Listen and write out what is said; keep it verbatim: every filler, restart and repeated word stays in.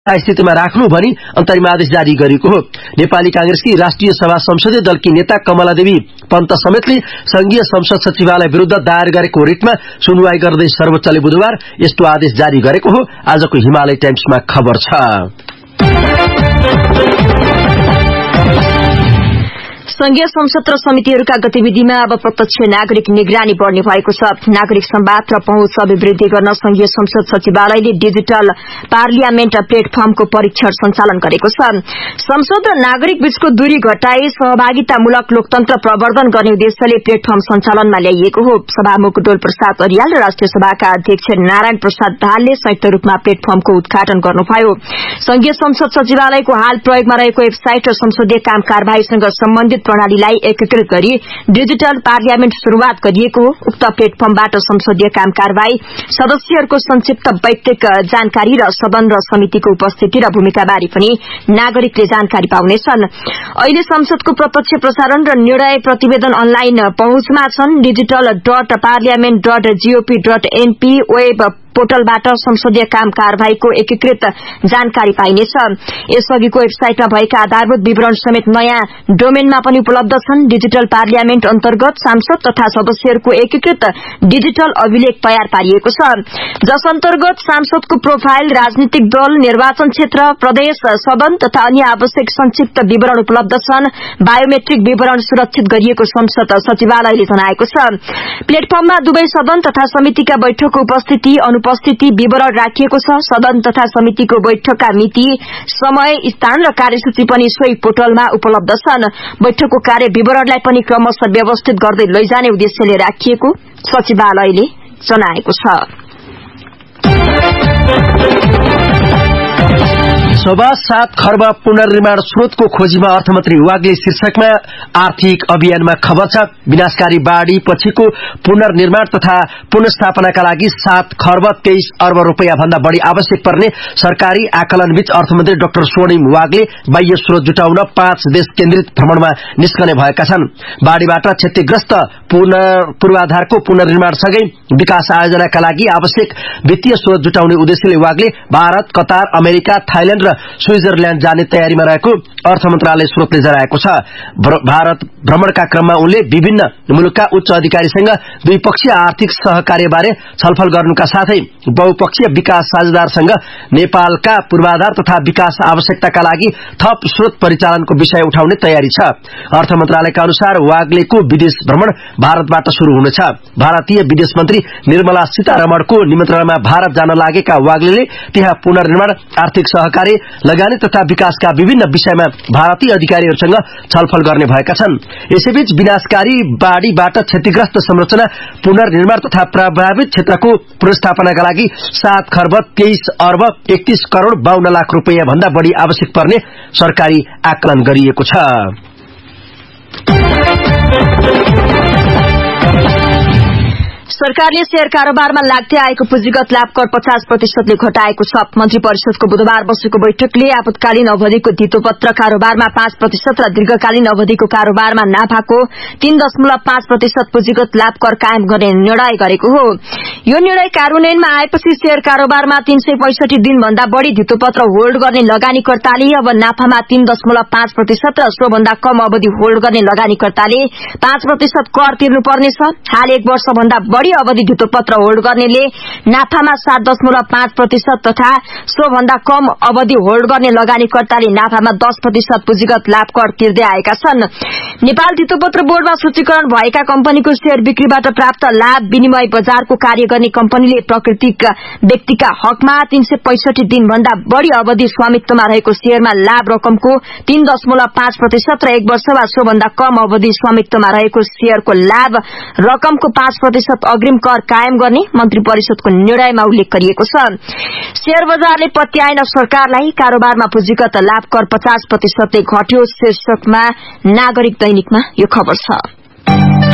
स्थितिमा राख्नु भनी अन्तरिम आदेश जारी गरेको हो। नेपाली कांग्रेसकी राष्ट्रिय सभा संसदीय दलकी नेता कमला देवी पन्त समेतले संघीय संसद सचिवालय विरुद्ध दायर गरेको रिटमा सुनवाई गर्दै सर्वोच्चले बुधबार यस्तो आदेश जारी गरेको हो। आजको हिमालय टाइम्समा खबर छ। संघीय संसद र समितिहरूका गतिविधिमा अब प्रत्यक्ष नागरिक निगरानी बढ़ने भएको छ। नागरिक संवाद र पहुँच अभिवृद्धि गर्न संघीय संसद सचिवालयले डिजिटल पार्लियामेन्ट प्लेटफर्मको परीक्षण सञ्चालन गरेको छ। संसद र नागरिक बीचको दूरी घटाई सहभागितामूलक लोकतन्त्र प्रवर्धन गर्ने उद्देश्यले प्लेटफर्म सञ्चालनमा ल्याइएको हो। सभामुख डोल प्रसाद अरियाल र राष्ट्रिय सभाका अध्यक्ष नारायण प्रसाद दाहालले संयुक्त रूपमा प्लेटफर्मको उद्घाटन गर्नुभयो। संघीय संसद सचिवालयको हाल प्रयोगमा रहेको वेबसाइट र संसदीय काम कारबाहीसँग सम्बन्धित प्रणालीलाई एकीकृत गरी डिजिटल पार्लियामेन्ट शुरूआत गरिएको हो। उक्त प्लेटफर्मबाट संसदीय काम कारबाही, सदस्यहरूको संक्षिप्त वैयक्तिक जानकारी र सदन र समितिको उपस्थिति र भूमिकाबारे पनि नागरिकले जानकारी पाउनेछन्। अहिले संसदको प्रत्यक्ष प्रसारण र निर्णय प्रतिवेदन अनलाइन पहुँचमा छन्। Digital dot parliament dot GOP dot NP web पोर्टलबाट संसदीय काम कारबाहीको एकीकृत जानकारी पाइनेछ। यसअघिको वेबसाइटमा भएका आधारभूत विवरण समेत नयाँ डोमेनमा पनि उपलब्ध छन्। डिजिटल पार्लियामेन्ट अन्तर्गत सांसद तथा सदस्यहरूको एकीकृत डिजिटल अभिलेख तयार पारिएको छ, जस अन्तर्गत सांसदको प्रोफाइल, राजनीतिक दल, निर्वाचन क्षेत्र, प्रदेश, सदन तथा अन्य आवश्यक संक्षिप्त विवरण उपलब्ध छन्। बायोमेट्रिक विवरण सुरक्षित गरिएको संसद सचिवालयले जनाएको छ। प्लेटफर्ममा दुवै सदन तथा समितिका बैठकको उपस्थिति उपस्थिति विवरण राखिएको छ। सदन तथा समितिको बैठकका मिति, समय, स्थान र कार्यसूची पनि सोही पोर्टलमा उपलब्ध छन्। बैठकको कार्य विवरणलाई पनि क्रमशः व्यवस्थित गर्दै लैजाने उद्देश्यले राखिएको सचिवालयले जनाएको छ। सभा सात खर्ब पुनर्निर्माण स्रोतको खोजीमा अर्थमन्त्री वाग्ले शीर्षकमा आर्थिक अभियानमा खबर छ। विनाशकारी बाढ़ी पछिको पुनर्निर्माण तथा पुनर्स्थापनाका लागि सात खर्ब तेइस अर्ब रूपियाँ भन्दा बढ़ी आवश्यक पर्ने सरकारी आकलन बीच अर्थमन्त्री डाक्टर स्वर्णिम वाग्ले बाह्य स्रोत जुटाउन पाँच देश केन्द्रित भ्रमणमा निस्कने भएका छन्। बाढ़ीबाट क्षतिग्रस्त पूर्वाधारको पुनर्निर्माण सँगै विकास आयोजनाका लागि आवश्यक वित्तीय स्रोत जुटाउने उद्देश्यले Wagle Bharat, Qatar, America, Thailand र स्विजरल्याण्ड जाने तयारीमा रहेको अर्थ मन्त्रालय स्रोतले जनाएको छ। भारत भ्रमणका क्रममा उनले विभिन्न मुलुकका उच्च अधिकारीसँग द्विपक्षीय आर्थिक सहकार्यबारे छलफल गर्नुका साथै बहुपक्षीय विकास साझेदारसँग नेपालका पूर्वाधार तथा विकास आवश्यकताका लागि थप स्रोत परिचालनको विषय उठाउने तयारी छ। अर्थ मन्त्रालयका अनुसार वाग्लेको विदेश भ्रमण भारतबाट शुरू हुनेछ। भारतीय विदेश मन्त्री निर्मला सीतारमणको निमन्त्रणामा भारत जान लागेका वाग्लेले त्यहाँ पुनर्निर्माण, आर्थिक सहकार्य, लगानी तथा विकासका विभिन्न विषयमा भारतीय अधिकारीहरूसँग छलफल गर्ने भएका छन्। यसैबीच विनाशकारी बाढ़ीबाट क्षतिग्रस्त संरचना पुनर्निर्माण तथा प्रभावित क्षेत्रको पुनर्स्थापनाका लागि सात खर्ब तेइस अर्ब एकतीस करोड़ बाहन्न लाख रूपियाँ भन्दा बढ़ी आवश्यक पर्ने सरकारी आकलन गरिएको छ। सरकारले शेयर कारोबारमा लाग्दै आएको पुँजीगत लाभ कर पचास प्रतिशतले घटाएको छ। मन्त्री परिषदको बुधबार बसेको बैठकले आपतकालीन अवधिको धितोपत्र कारोबारमा पाँच प्रतिशत र दीर्घकालीन अवधिको कारोबारमा नाफाको तीन दशमलव पाँच प्रतिशत पुँजीगत लाभ कर कायम गर्ने निर्णय गरेको हो। यो निर्णय कार्यान्वयनमा आएपछि शेयर कारोबारमा तीन सय पैंसठी दिन भन्दा बढ़ी धितोपत्र होल्ड गर्ने लगानीकर्ताले अब नाफामा तीन दशमलव पाँच प्रतिशत र सोभन्दा कम अवधि होल्ड गर्ने लगानीकर्ताले पाँच प्रतिशत कर तिर्नुपर्नेछ। हाल एक वर्ष भन्दा बढ़ी अवधि धितोपत्र होल्ड गर्नेले नाफामा सात दशमलव पाँच प्रतिशत तथा सो भन्दा कम अवधि होल्ड गर्ने लगानीकर्ताले नाफामा दस प्रतिशत पुँजीगत लाभ कर तिर्दै आएका छन्। नेपाल धितोपत्र बोर्डमा सूचीकरण भएका कम्पनीको शेयर बिक्रीबाट प्राप्त लाभ विनिमय बजारको कार्य गर्ने कम्पनीले प्राकृतिक व्यक्तिका हकमा तीन सय पैंसठी दिन भन्दा बढ़ी अवधि स्वामित्वमा रहेको शेयरमा लाभ रकमको तीन दशमलव पाँच प्रतिशत र एक वर्ष वा सो भन्दा कम अवधि स्वामित्वमा रहेको शेयरको लाभ रकमको पाँच प्रतिशत अग्रिम कर कायम गर्ने मन्त्री परिषदको निर्णयमा उल्लेख गरिएको छ। शेयर बजारले पत्याएन सरकारलाई, कारोबारमा पुँजीगत लाभ कर पचास प्रतिशतले घट्यो शीर्षकमा नागरिक दैनिकमा यो खबर छ।